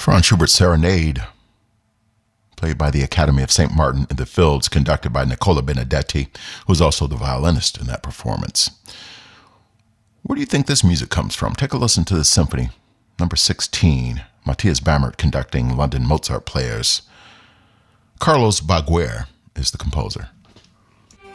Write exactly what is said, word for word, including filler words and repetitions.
Franz Schubert's Serenade, played by the Academy of Saint Martin in the Fields, conducted by Nicola Benedetti, who was also the violinist in that performance. Where do you think this music comes from? Take a listen to the symphony, number sixteen, Matthias Bammert conducting London Mozart Players. Carlos Baguer is the composer.